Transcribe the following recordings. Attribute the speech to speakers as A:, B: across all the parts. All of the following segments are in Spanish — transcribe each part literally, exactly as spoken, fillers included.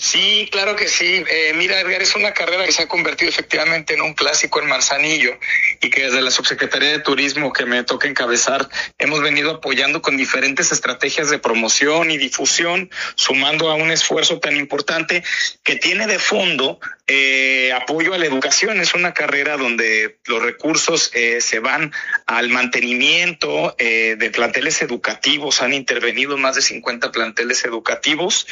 A: Sí, claro que sí. Eh, mira, Edgar, es una carrera que se ha convertido efectivamente en un clásico en Manzanillo y que desde la Subsecretaría de Turismo que me toca encabezar hemos venido apoyando con diferentes estrategias de promoción y difusión, sumando a un esfuerzo tan importante que tiene de fondo eh, apoyo a la educación. Es una carrera donde los recursos eh, se van al mantenimiento eh, de planteles educativos. Han intervenido más de cincuenta planteles educativos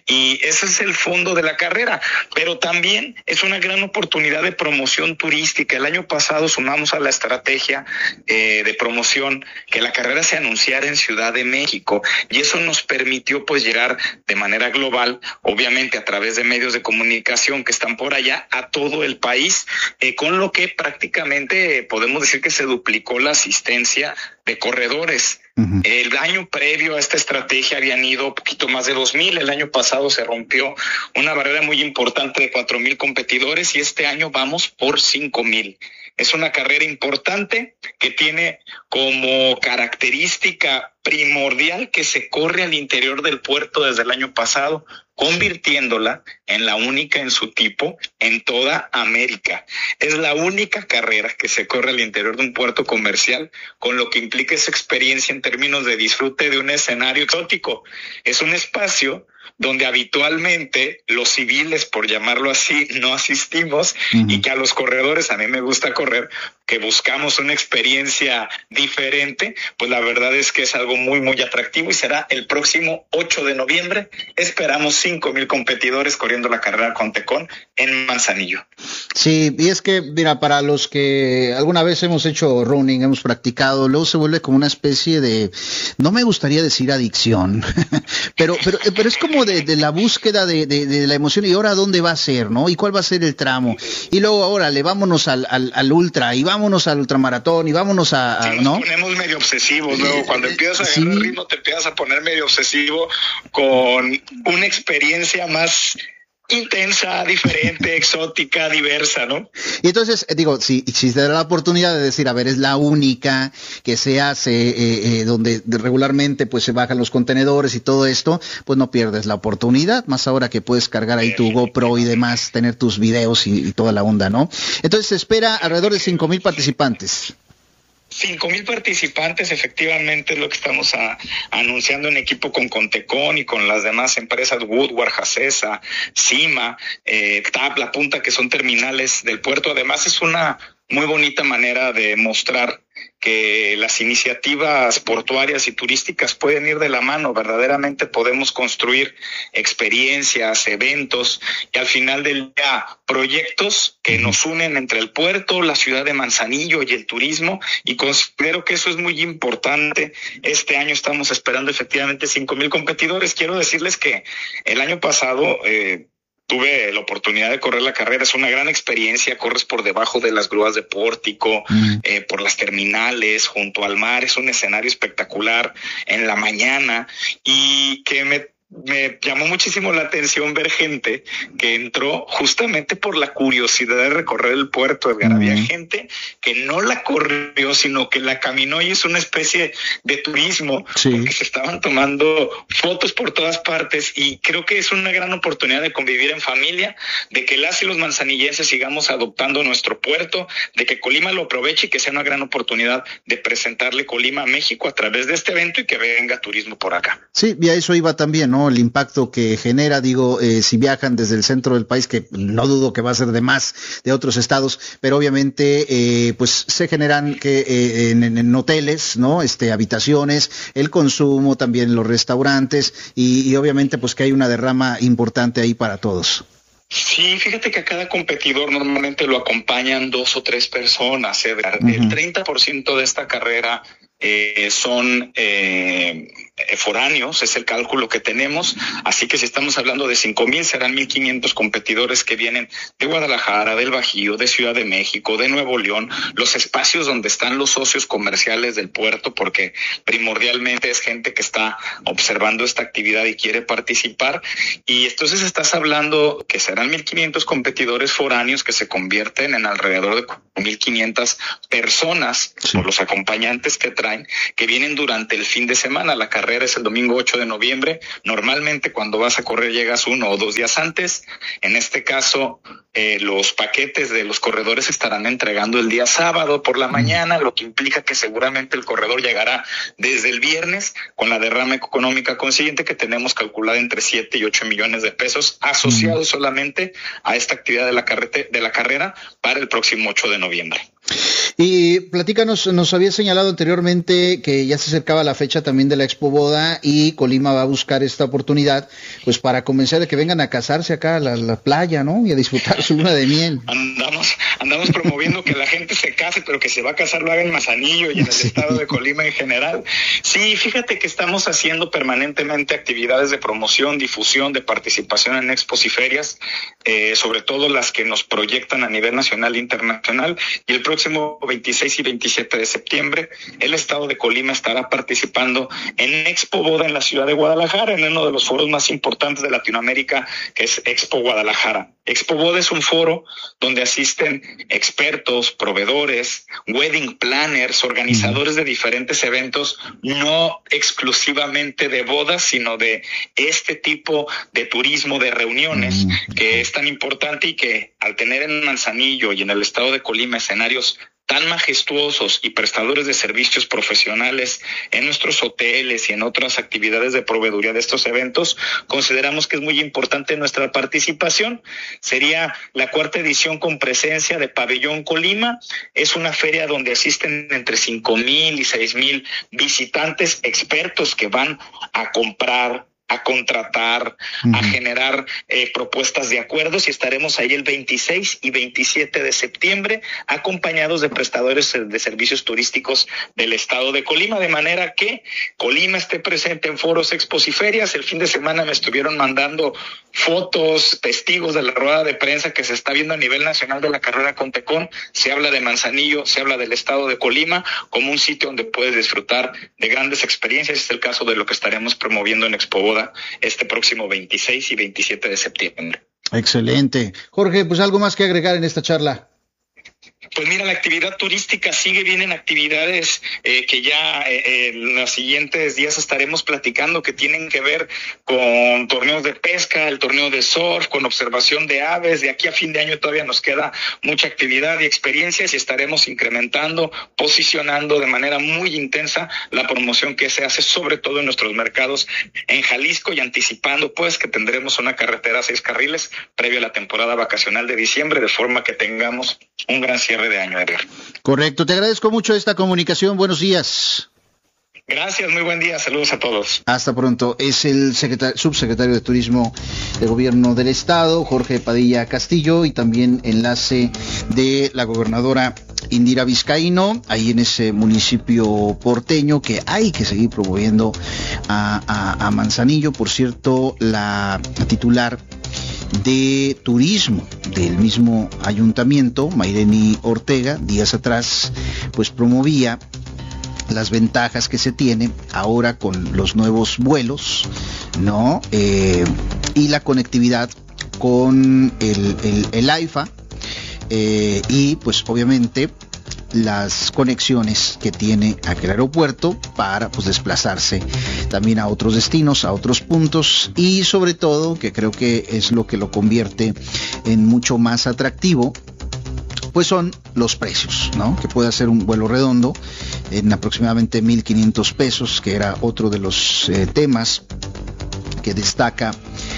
A: y ese es el fondo de la carrera, pero también es una gran oportunidad de promoción turística. El año pasado sumamos a la estrategia eh, de promoción que la carrera se anunciara en Ciudad de México y eso nos permitió pues llegar de manera global, obviamente a través de medios de comunicación que están por allá, a todo el país, eh, con lo que prácticamente eh, podemos decir que se duplicó la asistencia de corredores. Uh-huh. El año previo a esta estrategia habían ido un poquito más de dos mil. El año pasado se rompió una barrera muy importante de cuatro mil competidores y este año vamos por cinco mil. Es una carrera importante que tiene como característica primordial que se corre al interior del puerto desde el año pasado, convirtiéndola en la única en su tipo en toda América. Es la única carrera que se corre al interior de un puerto comercial, con lo que implica esa experiencia en términos de disfrute de un escenario exótico. Es un espacio donde habitualmente los civiles, por llamarlo así, no asistimos, uh-huh. y que a los corredores, a mí me gusta correr, que buscamos una experiencia diferente, pues la verdad es que es algo muy, muy atractivo y será el próximo ocho de noviembre. Esperamos cinco mil competidores corriendo la carrera Contecón en Manzanillo.
B: Sí, y es que, mira, para los que alguna vez hemos hecho running, hemos practicado, luego se vuelve como una especie de, no me gustaría decir adicción, pero, pero, pero es como de, de la búsqueda de, de, de la emoción y ahora dónde va a ser, ¿no? Y cuál va a ser el tramo. Y luego, órale, vámonos al, al, al ultra y vámonos al ultramaratón y vámonos a, a
A: sí,
B: ¿no?
A: Nos ponemos medio obsesivos, luego cuando empiezas a agarrar sí. el ritmo te empiezas a poner medio obsesivo con una experiencia más intensa, diferente, exótica, diversa, ¿no?
B: Y entonces, digo, si, si te da la oportunidad de decir, a ver, es la única que se hace eh, eh, donde regularmente pues se bajan los contenedores y todo esto, pues no pierdes la oportunidad, más ahora que puedes cargar ahí tu GoPro y demás, tener tus videos y, y toda la onda, ¿no? Entonces se espera alrededor de cinco mil participantes.
A: Cinco mil participantes, efectivamente, es lo que estamos a, anunciando en equipo con Contecón y con las demás empresas Woodward, Jacesa, Cima, eh, T A P, La Punta, que son terminales del puerto. Además, es una muy bonita manera de mostrar que las iniciativas portuarias y turísticas pueden ir de la mano. Verdaderamente podemos construir experiencias, eventos y al final del día proyectos que nos unen entre el puerto, la ciudad de Manzanillo y el turismo, y considero que eso es muy importante. Este año estamos esperando efectivamente cinco mil competidores. Quiero decirles que el año pasado eh, tuve la oportunidad de correr la carrera. Es una gran experiencia. Corres por debajo de las grúas de pórtico, mm. eh, por las terminales, junto al mar. Es un escenario espectacular en la mañana y que me Me llamó muchísimo la atención ver gente que entró justamente por la curiosidad de recorrer el puerto, Edgar. Uh-huh. Había gente que no la corrió, sino que la caminó y es una especie de turismo, sí. porque se estaban tomando fotos por todas partes y creo que es una gran oportunidad de convivir en familia, de que las y los manzanillenses sigamos adoptando nuestro puerto, de que Colima lo aproveche y que sea una gran oportunidad de presentarle Colima a México a través de este evento y que venga turismo por acá.
B: Sí, y a eso iba también, ¿no? El impacto que genera, digo, eh, si viajan desde el centro del país, que no dudo que va a ser de más de otros estados, pero obviamente eh, pues se generan que eh, en, en hoteles, ¿no? Este, habitaciones, el consumo, también los restaurantes y, y obviamente pues que hay una derrama importante ahí para todos.
A: Sí, fíjate que a cada competidor normalmente lo acompañan dos o tres personas. ¿eh? Uh-huh. El treinta por ciento de esta carrera eh, son eh, foráneos, es el cálculo que tenemos, así que si estamos hablando de cinco mil, serán mil quinientos competidores que vienen de Guadalajara, del Bajío, de Ciudad de México, de Nuevo León, los espacios donde están los socios comerciales del puerto, porque primordialmente es gente que está observando esta actividad y quiere participar, y entonces estás hablando que serán mil quinientos competidores foráneos que se convierten en alrededor de mil quinientas personas, sí. por los acompañantes que traen, que vienen durante el fin de semana. La carrera carrera es el domingo ocho de noviembre. Normalmente cuando vas a correr llegas uno o dos días antes. En este caso, eh, los paquetes de los corredores estarán entregando el día sábado por la mañana, lo que implica que seguramente el corredor llegará desde el viernes con la derrama económica consiguiente que tenemos calculada entre siete y ocho millones de pesos asociados mm. solamente a esta actividad de la, carrete, de la carrera para el próximo ocho de noviembre.
B: Y platícanos, nos había señalado anteriormente que ya se acercaba la fecha también de la Expo Boda y Colima va a buscar esta oportunidad pues para convencer de que vengan a casarse acá a la, la playa, ¿no? Y a disfrutar su luna de miel.
A: Andamos, andamos promoviendo que la gente se case, pero que se va a casar lo haga en Manzanillo y en el sí. estado de Colima en general. Sí, fíjate que estamos haciendo permanentemente actividades de promoción, difusión, de participación en expos y ferias, eh, sobre todo las que nos proyectan a nivel nacional e internacional, y el próximo veintiséis y veintisiete de septiembre, el estado de Colima estará participando en Expo Boda en la ciudad de Guadalajara, en uno de los foros más importantes de Latinoamérica, que es Expo Guadalajara. Expo Boda es un foro donde asisten expertos, proveedores, wedding planners, organizadores de diferentes eventos, no exclusivamente de bodas, sino de este tipo de turismo, de reuniones, que es tan importante y que al tener en Manzanillo y en el estado de Colima escenarios tan majestuosos y prestadores de servicios profesionales en nuestros hoteles y en otras actividades de proveeduría de estos eventos, consideramos que es muy importante nuestra participación. Sería la cuarta edición con presencia de Pabellón Colima. Es una feria donde asisten entre cinco mil y seis mil visitantes expertos que van a comprar, a contratar, uh-huh. a generar eh, propuestas de acuerdos, y estaremos ahí el veintiséis y veintisiete de septiembre acompañados de prestadores de servicios turísticos del estado de Colima, de manera que Colima esté presente en foros, expos y ferias. El fin de semana me estuvieron mandando fotos, testigos de la rueda de prensa que se está viendo a nivel nacional de la carrera con Tecón. Se habla de Manzanillo, se habla del estado de Colima como un sitio donde puedes disfrutar de grandes experiencias. Es el caso de lo que estaremos promoviendo en Expo Boda este próximo veintiséis y veintisiete de septiembre.
B: Excelente. Jorge, pues algo más que agregar en esta charla.
A: Pues mira, la actividad turística sigue, vienen actividades eh, que ya eh, en los siguientes días estaremos platicando, que tienen que ver con torneos de pesca, el torneo de surf, con observación de aves. De aquí a fin de año todavía nos queda mucha actividad y experiencias, y estaremos incrementando, posicionando de manera muy intensa la promoción que se hace sobre todo en nuestros mercados en Jalisco, y anticipando pues que tendremos una carretera a seis carriles previo a la temporada vacacional de diciembre, de forma que tengamos un gran cierre de año, Edgar.
B: Correcto, te agradezco mucho esta comunicación. Buenos días.
A: Gracias, muy buen día, saludos a todos.
B: Hasta pronto. Es el secretario, subsecretario de Turismo del Gobierno del Estado, Jorge Padilla Castillo, y también enlace de la gobernadora Indira Vizcaíno, ahí en ese municipio porteño que hay que seguir promoviendo a, a, a Manzanillo. Por cierto, la titular de turismo del mismo ayuntamiento, Mayreni Ortega, días atrás, pues promovía las ventajas que se tienen ahora con los nuevos vuelos, ¿no? Eh, y la conectividad con el, el, el AIFA, eh, y pues obviamente las conexiones que tiene aquel aeropuerto para pues desplazarse también a otros destinos, a otros puntos, y sobre todo, que creo que es lo que lo convierte en mucho más atractivo, pues son los precios, ¿no? Que puede hacer un vuelo redondo en aproximadamente mil quinientos pesos, que era otro de los eh, temas que destaca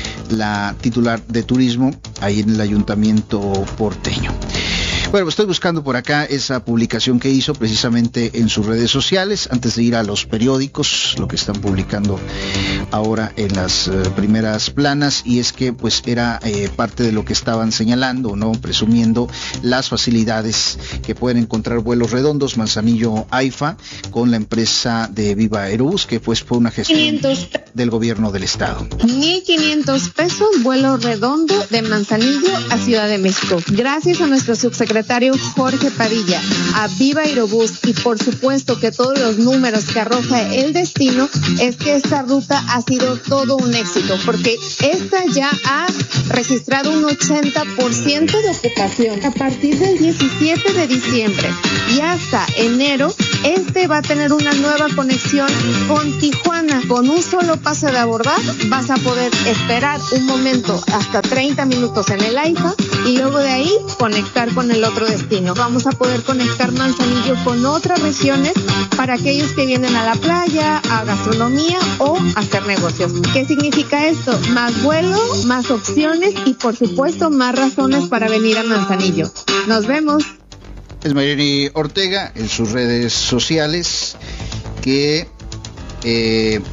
B: la titular de turismo ahí en el ayuntamiento porteño. Bueno, estoy buscando por acá esa publicación que hizo precisamente en sus redes sociales, antes de ir a los periódicos, lo que están publicando ahora en las eh, primeras planas, y es que pues era eh, parte de lo que estaban señalando, ¿no? Presumiendo las facilidades que pueden encontrar vuelos redondos Manzanillo AIFA con la empresa de Viva Aerobús, que pues fue una gestión quinientos del gobierno del estado.
C: mil quinientos pesos vuelo redondo de Manzanillo a Ciudad de México. Gracias a nuestro subsecretario subsecretario Jorge Padilla, a Viva Aerobús y por supuesto que todos los números que arroja el destino, es que esta ruta ha sido todo un éxito, porque esta ya ha registrado un ochenta por ciento de ocupación. A partir del diecisiete de diciembre y hasta enero, este va a tener una nueva conexión con Tijuana. Con un solo pase de abordar vas a poder esperar un momento hasta treinta minutos en el AIFA y luego de ahí conectar con el otro destino. Vamos a poder conectar Manzanillo con otras regiones para aquellos que vienen a la playa, a gastronomía o a hacer negocios. ¿Qué significa esto? Más vuelo, más opciones y por supuesto más razones para venir a Manzanillo. Nos vemos.
B: Es Mayreni Ortega en sus redes sociales que eh,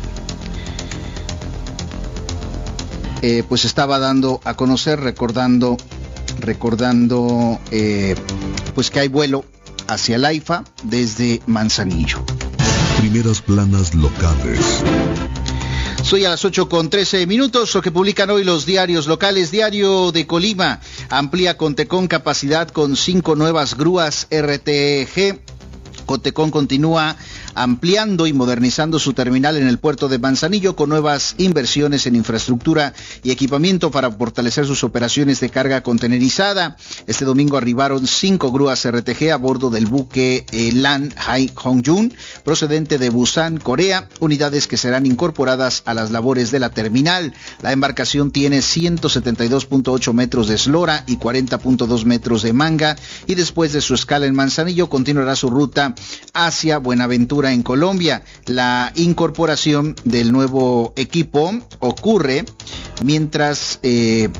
B: eh, pues estaba dando a conocer, recordando, recordando eh, pues que hay vuelo hacia el AIFA desde Manzanillo.
D: Primeras planas locales.
B: Soy a las ocho con trece minutos, lo que publican hoy los diarios locales. Diario de Colima amplía Contecón capacidad con cinco nuevas grúas R T G. Contecón continúa ampliando y modernizando su terminal en el puerto de Manzanillo con nuevas inversiones en infraestructura y equipamiento para fortalecer sus operaciones de carga contenerizada. Este domingo arribaron cinco grúas R T G a bordo del buque eh, Lan Hai Hongjun, procedente de Busan, Corea, unidades que serán incorporadas a las labores de la terminal. La embarcación tiene ciento setenta y dos punto ocho metros de eslora y cuarenta punto dos metros de manga y después de su escala en Manzanillo continuará su ruta hacia Buenaventura en Colombia. La incorporación del nuevo equipo ocurre mientras eh,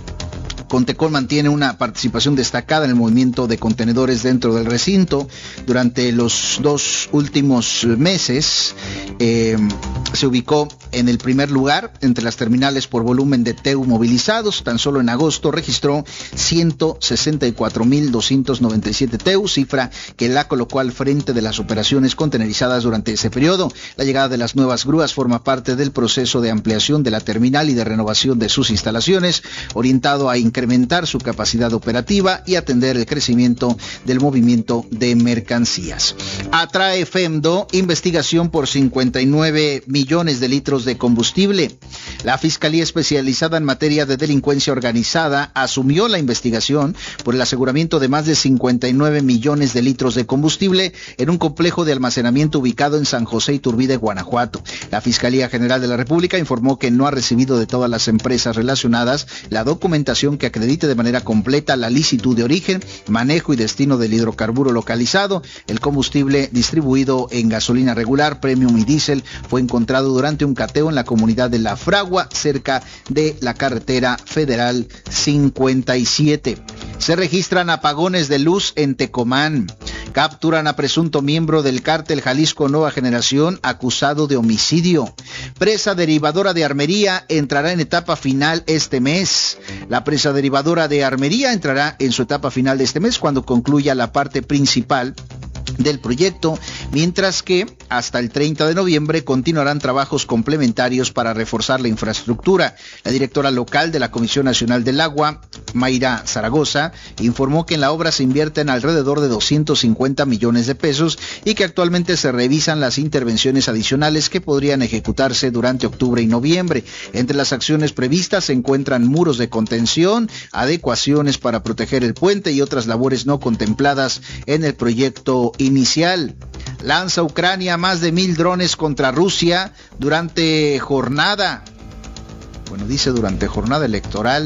B: Contecón mantiene una participación destacada en el movimiento de contenedores dentro del recinto. Durante los dos últimos meses eh, se ubicó en el primer lugar entre las terminales por volumen de T E U movilizados. Tan solo en agosto registró ciento sesenta y cuatro mil doscientos noventa y siete T E U, cifra que la colocó al frente de las operaciones contenerizadas durante ese periodo. La llegada de las nuevas grúas forma parte del proceso de ampliación de la terminal y de renovación de sus instalaciones, orientado a incrementar incrementar su capacidad operativa y atender el crecimiento del movimiento de mercancías. Atrae FEMDO investigación por cincuenta y nueve millones de litros de combustible. La Fiscalía Especializada en Materia de Delincuencia Organizada asumió la investigación por el aseguramiento de más de cincuenta y nueve millones de litros de combustible en un complejo de almacenamiento ubicado en San José Iturbide, Guanajuato. La Fiscalía General de la República informó que no ha recibido de todas las empresas relacionadas la documentación que acredite de manera completa la licitud de origen, manejo y destino del hidrocarburo localizado. El combustible distribuido en gasolina regular, premium y diésel fue encontrado durante un cateo en la comunidad de La Fragua, cerca de la carretera federal cincuenta y siete. Se registran apagones de luz en Tecomán. Capturan a presunto miembro del cártel Jalisco Nueva Generación acusado de homicidio. Presa derivadora de Armería entrará en etapa final este mes. La presa derivadora de Armería entrará en su etapa final de este mes cuando concluya la parte principal del proyecto, mientras que hasta el treinta de noviembre continuarán trabajos complementarios para reforzar la infraestructura. La directora local de la Comisión Nacional del Agua, Mayra Zaragoza, informó que en la obra se invierten alrededor de doscientos cincuenta millones de pesos y que actualmente se revisan las intervenciones adicionales que podrían ejecutarse durante octubre y noviembre. Entre las acciones previstas se encuentran muros de contención, adecuaciones para proteger el puente y otras labores no contempladas en el proyecto inicial. Lanza Ucrania más de mil drones contra Rusia durante jornada. Bueno, dice durante jornada electoral.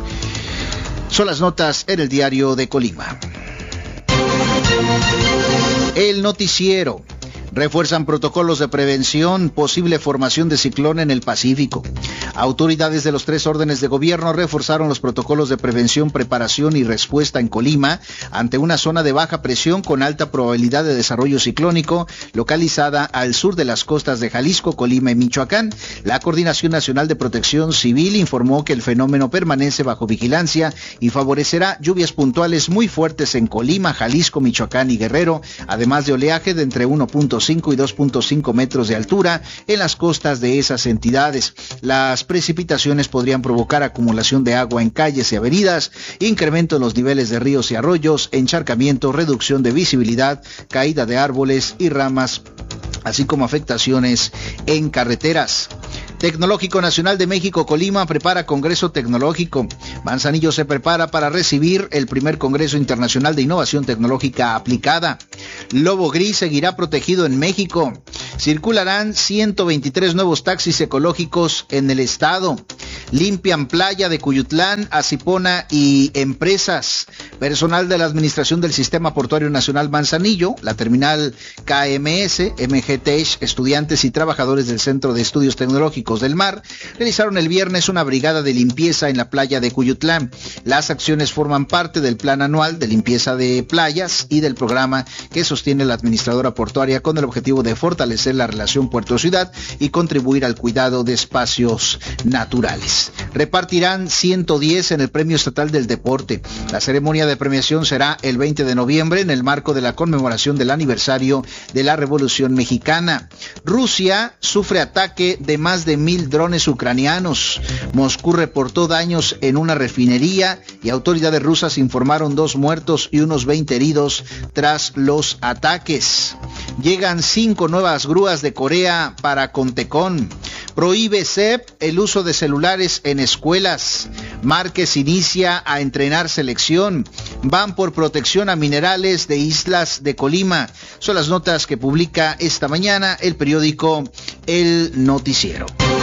B: Son las notas en el Diario de Colima. El noticiero. Refuerzan protocolos de prevención, posible formación de ciclón en el Pacífico. Autoridades de los tres órdenes de gobierno reforzaron los protocolos de prevención, preparación y respuesta en Colima ante una zona de baja presión con alta probabilidad de desarrollo ciclónico localizada al sur de las costas de Jalisco, Colima y Michoacán. La Coordinación Nacional de Protección Civil informó que el fenómeno permanece bajo vigilancia y favorecerá lluvias puntuales muy fuertes en Colima, Jalisco, Michoacán y Guerrero, además de oleaje de entre uno punto cinco y dos punto cinco metros de altura en las costas de esas entidades. Las precipitaciones podrían provocar acumulación de agua en calles y avenidas, incremento en los niveles de ríos y arroyos, encharcamiento, reducción de visibilidad, caída de árboles y ramas, así como afectaciones en carreteras. Tecnológico Nacional de México Colima prepara Congreso Tecnológico. Manzanillo se prepara para recibir el primer Congreso Internacional de Innovación Tecnológica Aplicada. Lobo Gris seguirá protegido en México. Circularán ciento veintitrés nuevos taxis ecológicos en el estado. Limpian playa de Cuyutlán, Acipona y empresas. Personal de la Administración del Sistema Portuario Nacional Manzanillo, la terminal K M S, M G T E C H, estudiantes y trabajadores del Centro de Estudios Tecnológicos del Mar, realizaron el viernes una brigada de limpieza en la playa de Cuyutlán. Las acciones forman parte del plan anual de limpieza de playas y del programa que sostiene la administradora portuaria con el objetivo de fortalecer la relación puerto-ciudad y contribuir al cuidado de espacios naturales. Repartirán ciento diez en el Premio Estatal del Deporte. La ceremonia de premiación será el veinte de noviembre en el marco de la conmemoración del aniversario de la Revolución Mexicana. Rusia sufre ataque de más de mil drones ucranianos. Moscú reportó daños en una refinería y autoridades rusas informaron dos muertos y unos veinte heridos tras los ataques. Llegan cinco nuevas grúas de Corea para Contecón. Prohíbe C E P el uso de celulares en escuelas. Márquez inicia a entrenar selección. Van por protección a minerales de islas de Colima. Son las notas que publica esta mañana el periódico El Noticiero.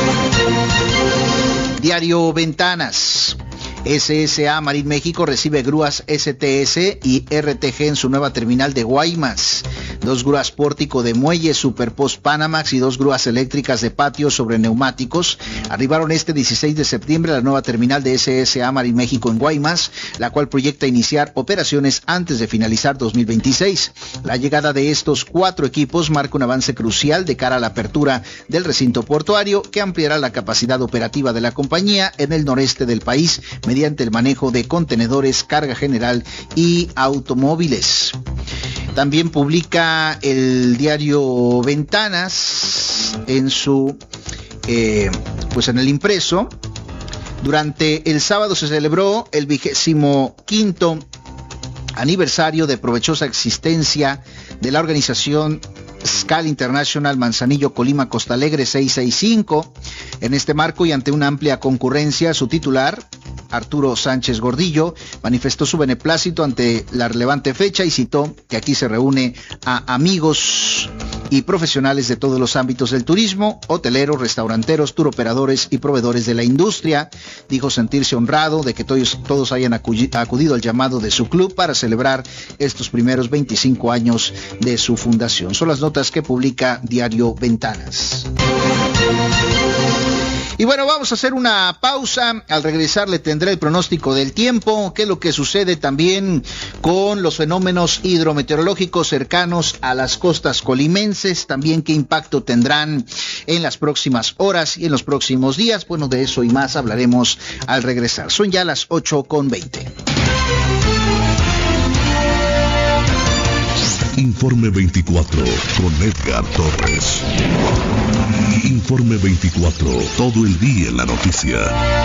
B: Diario Ventanas. S S A Marín México recibe grúas S T S y R T G en su nueva terminal de Guaymas. Dos grúas pórtico de muelle Superpost Panamax y dos grúas eléctricas de patio sobre neumáticos arribaron este dieciséis de septiembre a la nueva terminal de S S A Marín México en Guaymas, la cual proyecta iniciar operaciones antes de finalizar dos mil veintiséis. La llegada de estos cuatro equipos marca un avance crucial de cara a la apertura del recinto portuario que ampliará la capacidad operativa de la compañía en el noreste del país mediante el manejo de contenedores, carga general y automóviles. También publica el diario Ventanas en su, eh, pues en el impreso. Durante el sábado se celebró el vigésimo quinto aniversario de provechosa existencia de la organización S C A L International Manzanillo Colima Costa Alegre seiscientos sesenta y cinco. En este marco y ante una amplia concurrencia, su titular, Arturo Sánchez Gordillo, manifestó su beneplácito ante la relevante fecha y citó que aquí se reúne a amigos y profesionales de todos los ámbitos del turismo, hoteleros, restauranteros, turoperadores y proveedores de la industria. Dijo sentirse honrado de que todos, todos hayan acudido al llamado de su club para celebrar estos primeros veinticinco años de su fundación. Son las notas que publica Diario Ventanas. Y bueno, vamos a hacer una pausa. Al regresar le tendré el pronóstico del tiempo, qué es lo que sucede también con los fenómenos hidrometeorológicos cercanos a las costas colimenses, también qué impacto tendrán en las próximas horas y en los próximos días. Bueno, de eso y más hablaremos al regresar. Son ya las ocho con veinte.
D: Informe veinticuatro con Edgar Torres. Informe veinticuatro, todo el día en la noticia.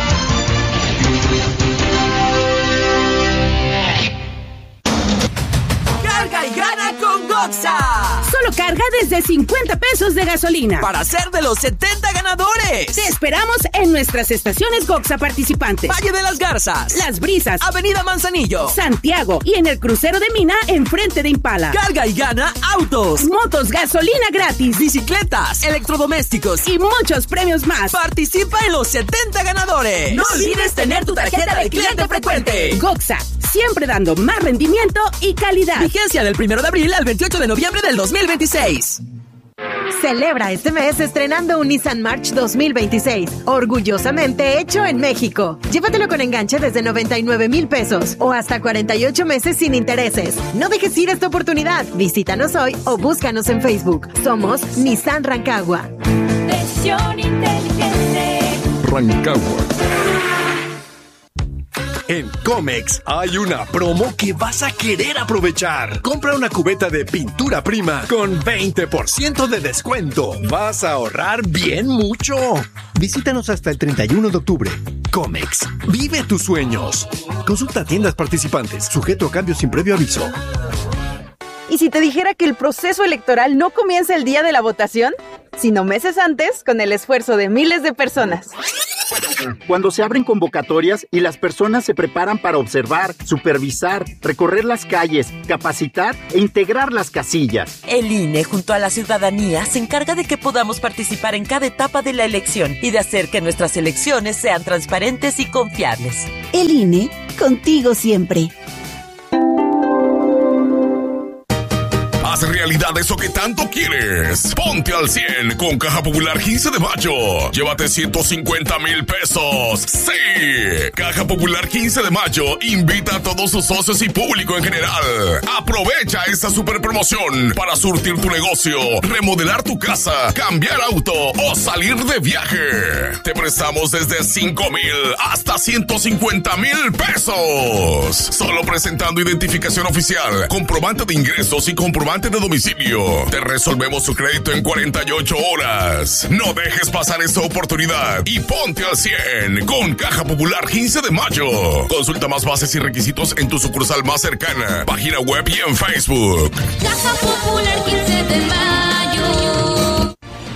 E: Carga y gana con Goxa.
F: Solo carga desde cincuenta pesos de gasolina
E: para ser de los setenta ganadores.
F: Te esperamos en nuestras estaciones Goxa participantes:
E: Valle de las Garzas,
F: Las Brisas,
E: Avenida Manzanillo,
F: Santiago y en el crucero de Mina enfrente de Impala.
E: Carga y gana autos,
F: motos, gasolina gratis,
E: bicicletas, electrodomésticos
F: y muchos premios más.
E: Participa en los setenta ganadores. No olvides tener tu tarjeta de cliente frecuente.
F: Goxa, siempre dando más rendimiento y calidad.
E: Vigencia del primero de abril al veintiocho de noviembre del dos mil veintiséis.
G: Celebra este mes estrenando un Nissan March dos mil veintiséis, orgullosamente hecho en México. Llévatelo con enganche desde noventa y nueve mil pesos o hasta cuarenta y ocho meses sin intereses. No dejes ir esta oportunidad. Visítanos hoy o búscanos en Facebook. Somos Nissan Rancagua.
H: Versión inteligente.
D: Rancagua.
H: En Comex hay una promo que vas a querer aprovechar. Compra una cubeta de pintura prima con veinte por ciento de descuento. Vas a ahorrar bien mucho. Visítanos hasta el treinta y uno de octubre. Comex, vive tus sueños. Consulta tiendas participantes, sujeto a cambio sin previo aviso.
I: ¿Y si te dijera que el proceso electoral no comienza el día de la votación, sino meses antes, con el esfuerzo de miles de personas?
J: Cuando se abren convocatorias y las personas se preparan para observar, supervisar, recorrer las calles, capacitar e integrar las casillas.
K: El I N E, junto a la ciudadanía, se encarga de que podamos participar en cada etapa de la elección y de hacer que nuestras elecciones sean transparentes y confiables.
L: El I N E, contigo siempre.
D: Haz realidad eso que tanto quieres. Ponte al cien con Caja Popular quince de mayo. Llévate ciento cincuenta mil pesos. ¡Sí! Caja Popular quince de mayo invita a todos sus socios y público en general. Aprovecha esta super promoción para surtir tu negocio, remodelar tu casa, cambiar auto o salir de viaje. Te prestamos desde cinco mil hasta ciento cincuenta mil pesos. Solo presentando identificación oficial, comprobante de ingresos y comprobante de domicilio. Te resolvemos su crédito en cuarenta y ocho horas. No dejes pasar esta oportunidad y ponte al cien con Caja Popular quince de mayo. Consulta más bases y requisitos en tu sucursal más cercana, página web y en Facebook.
M: Caja Popular quince de mayo.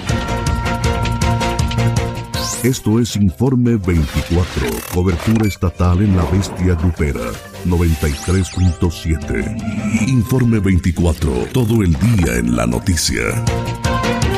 D: Esto es Informe veinticuatro, cobertura estatal en la bestia grupera, noventa y tres punto siete. Informe veinticuatro, todo el día en la noticia.